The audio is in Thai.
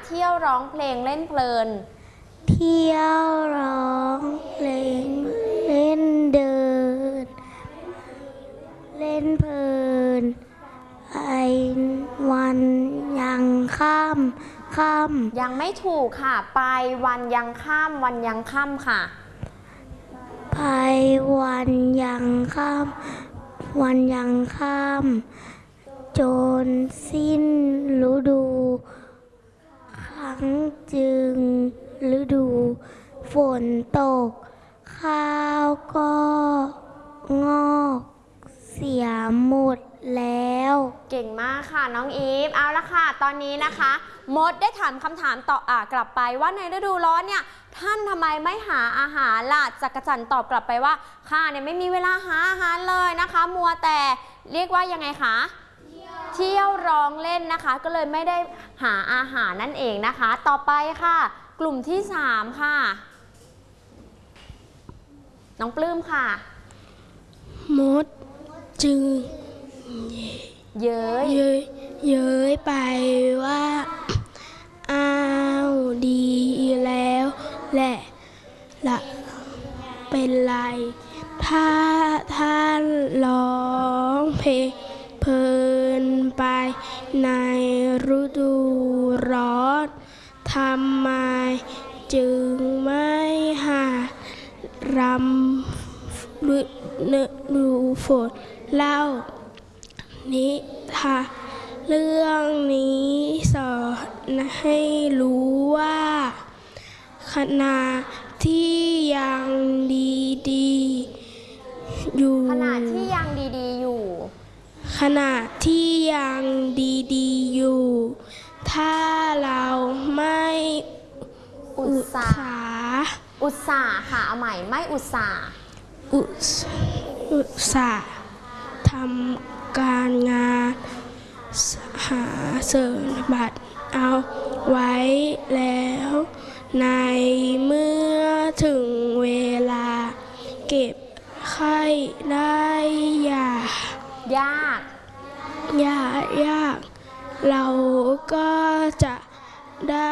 เที่ยวร้องเพลงเล่นเพลินเที่ยวร้องเพลงเล่นเดินเล่นเพลินไอวันยังค่ำยังไม่ถูกค่ะไปวันยังค่ำวันยังค่ำค่ะไปวันยังค่ำวันยังค่ำจนสิ้นฤดูครั้งจึงฤดูฝนตกข้าวก็งอกเสียหมดแล้วเก่งมากค่ะน้องอีฟเอาละค่ะตอนนี้นะคะมดได้ถามคำถามต่อกลับไปว่าในฤดูร้อนเนี่ยท่านทำไมไม่หาอาหารล่ะจักรจั่นตอบกลับไปว่าข้าเนี่ยไม่มีเวลาหาอาหารเลยนะคะมัวแต่เรียกว่ายังไงคะเที่ยวร้องเล่นนะคะก็เลยไม่ได้หาอาหารนั่นเองนะคะต่อไปค่ะกลุ่มที่3ค่ะน้องปลื้มค่ะมดจึงเย้ยไปว่าอ้าวดีแล้วแหละละเป็นไรถ้าท่านร้องเพลงเพลินไปในฤดูร้อนทำไมจึงไม่หารำฤดูฝนเล่านิทานเรื่องนี้สอนให้รู้ว่าขณะที่ยังดีๆอยู่ขณะที่ยังดีๆอยู่ขณะที่ยังดีๆอยู่ถ้าเราไม่อุตสาห์ค่ะเอาใหม่ไม่อุตสาห์ทำการงานหาเสริมบัตรเอาไว้แล้วในเมื่อถึงเวลาเก็บไข้ได้ยากเราก็จะได้